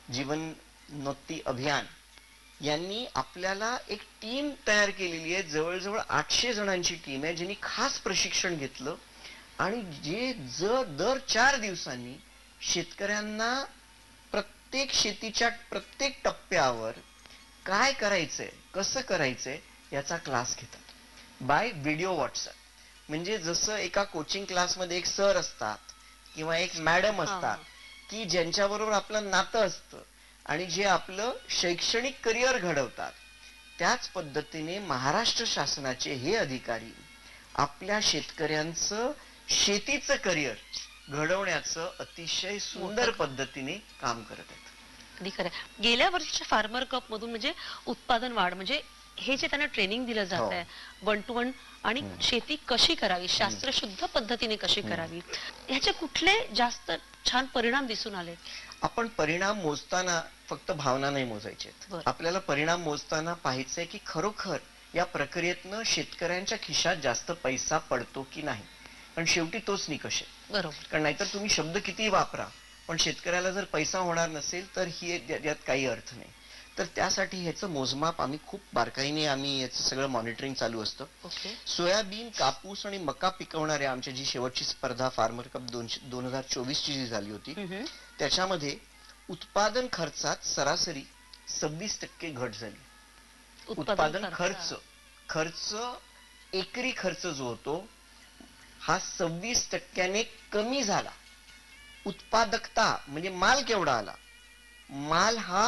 जीवनोन्नती अभियान यांनी आपल्याला एक टीम तयार केलेली आहे. जवळजवळ 800 जणांची टीम आहे, ज्यांनी खास प्रशिक्षण घेतलं आणि जे दर 4 दिवसांनी शेतकऱ्यांना प्रत्येक शेतीच्या प्रत्येक टप्प्यावर काय करायचंय, कसं करायचंय याचा क्लास घेतात बाय व्हिडिओ व्हॉट्सअप. म्हणजे जसं एका कोचिंग क्लासमध्ये एक सर असतात किंवा एक मॅडम असतात की ज्यांच्याबरोबर आपलं नातं असतं आणि जे आपलं शैक्षणिक करिअर घडवतात, त्याच पद्धतीने महाराष्ट्र शासनाचे हे अधिकारी आपल्या शेतकऱ्यांचं शेतीचं करिअर घडवण्याचं अतिशय सुंदर पद्धतीने काम करत आहेत. अगदी खरं. गेल्या वर्षीच्या फार्मर कप मधून म्हणजे उत्पादन वाढ, म्हणजे हे जे त्यांना ट्रेनिंग दिलं जात आहे 1 to 1 आणि शेती कशी करावी, शास्त्रशुद्ध पद्धतीने कशी करावी, ह्याचे कुठले जास्त छान परिणाम दिसून आले? आपण परिणाम मोजताना फक्त भावना नाही मोजायचे. आपल्याला परिणाम मोजताना पाहायचंय की खरोखर या प्रक्रियेतनं शेतकऱ्यांच्या खिशात जास्त पैसा पडतो की नाही. पण शेवटी तोच निकष आहे. बरोबर. कारण नाहीतर तुम्ही शब्द कितीही वापरा, पण शेतकऱ्याला जर पैसा होणार नसेल तर यात काही अर्थ नाही. तर त्यासाठी ह्याचं मोजमाप आम्ही खूप बारकाईने याचं सगळं मॉनिटरिंग चालू असतं. सोयाबीन, कापूस आणि मका पिकवणाऱ्या आमची जी शेवटची स्पर्धा फार्मर कप 2024 ची जी झाली होती, त्याच्यामध्ये उत्पादन खर्चात सरासरी 26% घट झाली. उत्पादन खर्च एकरी खर्च जो होतो हा 26% कमी झाला. उत्पादकता म्हणजे माल केवढा आला, माल हा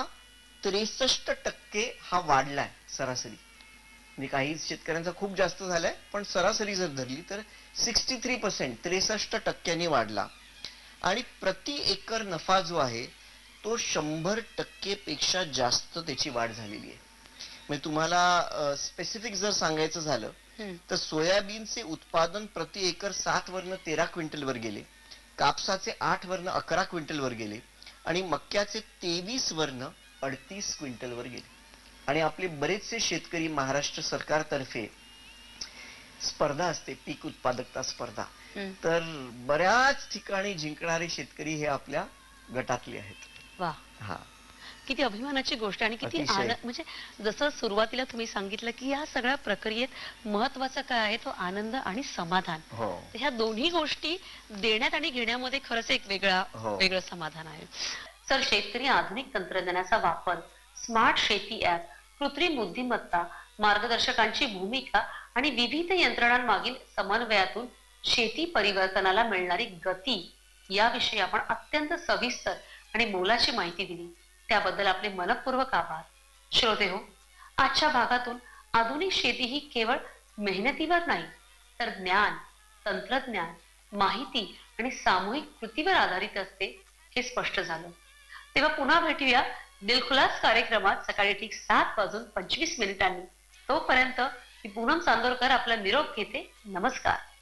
63% हा वाढलाय सरासरी. म्हणजे काही शेतकऱ्यांचा खूप जास्त झालाय, पण सरासरी जर धरली तर 63%, 63% वाढला. आणि प्रति एकर नफा जो आहे तो 100% पेक्षा जास्त त्याची वाढ झालेली आहे. म्हणजे तुम्हाला स्पेसिफिक जर सांगायचं झालं तर सोयाबीनचे उत्पादन प्रति एकर 7 वरनं 13 क्विंटल वर गेले, कापसाचे 8 वरनं 11 क्विंटल वर गेले आणि मक्याचे 23 वरनं 38 क्विंटल वर गेले. आणि आपले बरेचसे शेतकरी महाराष्ट्र सरकारतर्फे स्पर्धा असते, पीक उत्पादकता स्पर्धा, तर बऱ्याच ठिकाणी जिंकणारे शेतकरी हे आपल्या गटातले आहेत. वा, किती अभिमानाची गोष्ट. आणि किती आनंद. म्हणजे जसं सुरुवातीला तुम्ही सांगितलं की या सगळ्या प्रक्रियेत महत्वाचं काय आहे, तो आनंद आणि समाधान. ह्या दोन्ही गोष्टी देण्यात आणि घेण्यामध्ये खरंच एक वेगळं समाधान आहे. सर, शेतकरी आधुनिक तंत्रज्ञानाचा वापर, स्मार्ट शेती ऍप, कृत्रिम बुद्धिमत्ता, मार्गदर्शकांची भूमिका आणि विविध यंत्रणांमागील समन्वयातून शेती परिवर्तनाला मिळणारी गती याविषयी आपण अत्यंत सविस्तर आणि मोलाची माहिती दिली. त्याबद्दल आपले मनपूर्वक आभार. श्रोते हो, आजच्या भागातून आधुनिक शेती ही केवळ मेहनतीवर नाही तर ज्ञान, तंत्रज्ञान, माहिती आणि सामूहिक कृतीवर आधारित असते हे स्पष्ट झालं. तेव्हा पुन्हा भेटूया दिलखुलास कार्यक्रमात सकाळी ठीक 7:25 तोपर्यंत मी पूनम चांदोरकर आपला निरोप घेते. नमस्कार.